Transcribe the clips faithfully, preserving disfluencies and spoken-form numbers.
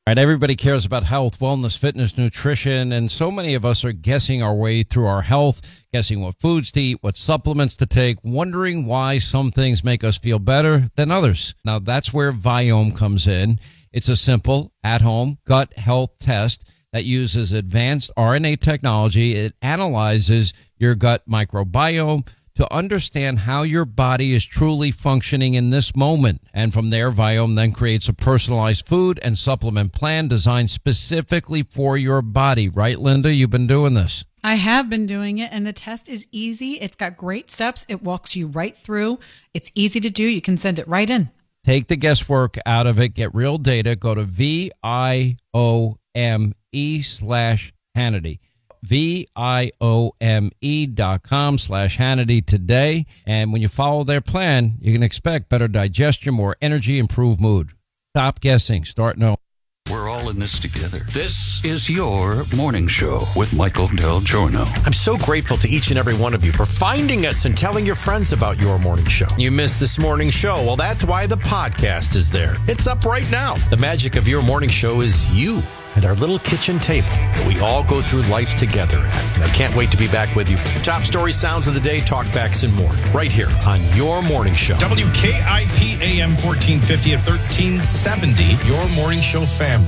Right, everybody cares about health, wellness, fitness, nutrition, and so many of us are guessing our way through our health, guessing what foods to eat, what supplements to take, wondering why some things make us feel better than others. Now, that's where Viome comes in. It's a simple, at-home gut health test that uses advanced R N A technology. It analyzes your gut microbiome to understand how your body is truly functioning in this moment. And from there, Viome then creates a personalized food and supplement plan designed specifically for your body. Right, Linda? You've been doing this. I have been doing it, and the test is easy. It's got great steps. It walks you right through. It's easy to do. You can send it right in. Take the guesswork out of it. Get real data. Go to V I O M E slash Hannity. V-I-O-M-E dot com slash Hannity today. And when you follow their plan, you can expect better digestion, more energy, improved mood. Stop guessing. Start knowing. We're all in this together. This is your morning show with Michael Del Giorno. I'm so grateful to each and every one of you for finding us and telling your friends about your morning show. You missed this morning show. Well, that's why the podcast is there. It's up right now. The magic of your morning show is you and our little kitchen table that we all go through life together at. And I can't wait to be back with you. Top story, sounds of the day, talkbacks, and more. Right here on your morning show. W K I P A M fourteen fifty at thirteen seventy. Your morning show family.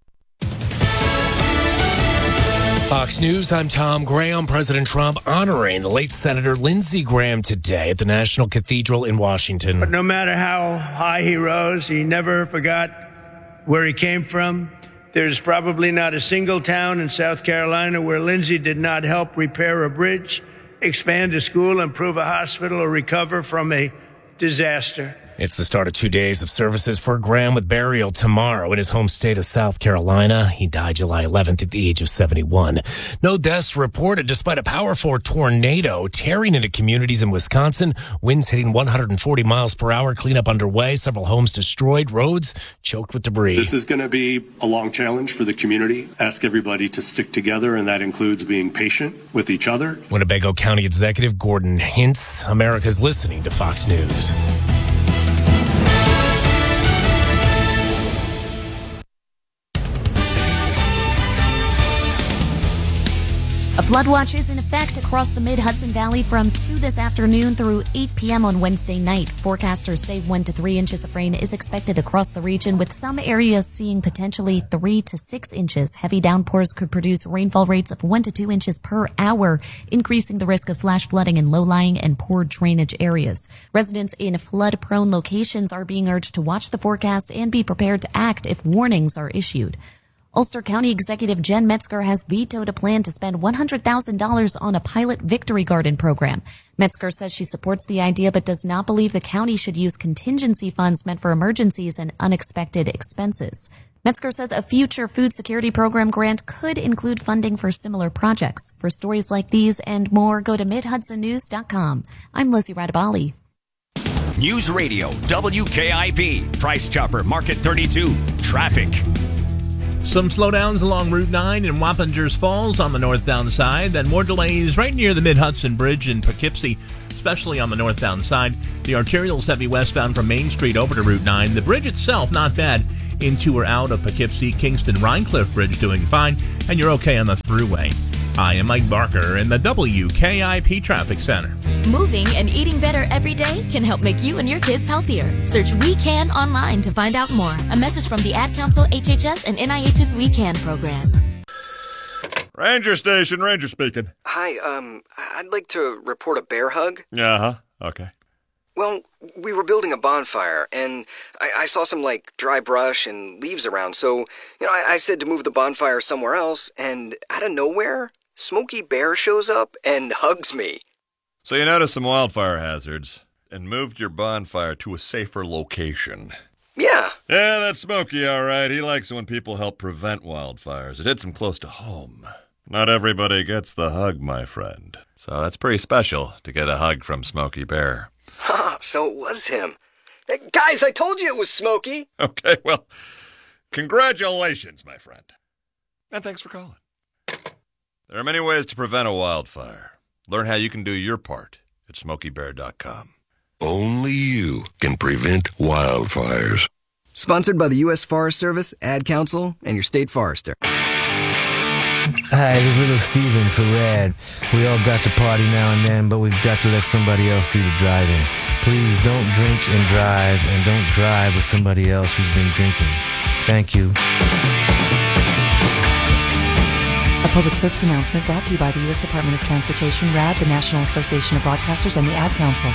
Fox News, I'm Tom Graham. President Trump honoring the late Senator Lindsey Graham today at the National Cathedral in Washington. But no matter how high he rose, he never forgot where he came from. There's probably not a single town in South Carolina where Lindsey did not help repair a bridge, expand a school, improve a hospital, or recover from a disaster. It's the start of two days of services for Graham with burial tomorrow in his home state of South Carolina. He died July eleventh at the age of seventy-one. No deaths reported despite a powerful tornado tearing into communities in Wisconsin. Winds hitting one hundred forty miles per hour. Cleanup underway. Several homes destroyed. Roads choked with debris. This is going to be a long challenge for the community. Ask everybody to stick together, and that includes being patient with each other. Winnebago County Executive Gordon Hintz. America's listening to Fox News. A flood watch is in effect across the mid-Hudson Valley from two this afternoon through eight p.m. on Wednesday night. Forecasters say one to three inches of rain is expected across the region, with some areas seeing potentially three to six inches. Heavy downpours could produce rainfall rates of one to two inches per hour, increasing the risk of flash flooding in low-lying and poor drainage areas. Residents in flood-prone locations are being urged to watch the forecast and be prepared to act if warnings are issued. Ulster County Executive Jen Metzger has vetoed a plan to spend one hundred thousand dollars on a pilot Victory Garden program. Metzger says she supports the idea but does not believe the county should use contingency funds meant for emergencies and unexpected expenses. Metzger says a future food security program grant could include funding for similar projects. For stories like these and more, go to mid hudson news dot com. I'm Lizzie Radabali. News Radio, W K I P, Price Chopper, Market thirty-two, traffic. Some slowdowns along Route nine in Wappingers Falls on the northbound side, then more delays right near the Mid-Hudson Bridge in Poughkeepsie, especially on the northbound side. The arterial's heavy westbound from Main Street over to Route nine. The bridge itself, not bad. Into or out of Poughkeepsie, Kingston Rhinecliff Bridge doing fine, and you're okay on the thruway. I am Mike Barker in the W K I P Traffic Center. Moving and eating better every day can help make you and your kids healthier. Search We Can online to find out more. A message from the Ad Council, H H S, and N I H's We Can program. Ranger Station, Ranger speaking. Hi, um, I'd like to report a bear hug. Uh-huh, okay. Well, we were building a bonfire, and I, I saw some, like, dry brush and leaves around, so, you know, I, I said to move the bonfire somewhere else, and out of nowhere, Smokey Bear shows up and hugs me. So you noticed some wildfire hazards and moved your bonfire to a safer location. Yeah. Yeah, that's Smokey, all right. He likes it when people help prevent wildfires. It hits him close to home. Not everybody gets the hug, my friend. So that's pretty special to get a hug from Smokey Bear. Ha, so it was him. Hey, guys, I told you it was Smokey. Okay, well, congratulations, my friend. And thanks for calling. There are many ways to prevent a wildfire. Learn how you can do your part at smokey bear dot com. Only you can prevent wildfires. Sponsored by the U S Forest Service, Ad Council, and your state forester. Hi, this is Little Steven for Rad. We all got to party now and then, but we've got to let somebody else do the driving. Please don't drink and drive, and don't drive with somebody else who's been drinking. Thank you. A public service announcement brought to you by the U S Department of Transportation, R A D, the National Association of Broadcasters, and the Ad Council.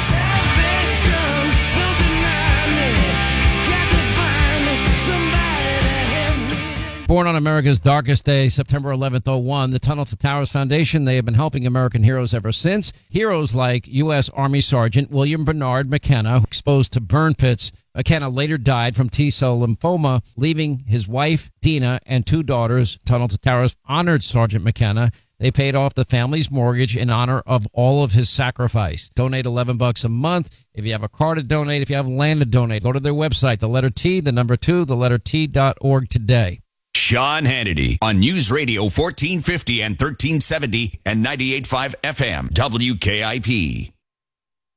Born on America's darkest day, September eleventh, oh one, the Tunnel to Towers Foundation, they have been helping American heroes ever since. Heroes like U S Army Sergeant William Bernard McKenna, exposed to burn pits. McKenna later died from T-cell lymphoma, leaving his wife, Dina, and two daughters. Tunnel to Towers honored Sergeant McKenna. They paid off the family's mortgage in honor of all of his sacrifice. Donate eleven bucks a month. If you have a car to donate, if you have land to donate, go to their website, the letter T, the number two, the letter T dot org today. Sean Hannity on News Radio fourteen fifty and thirteen seventy and ninety-eight point five F M W K I P.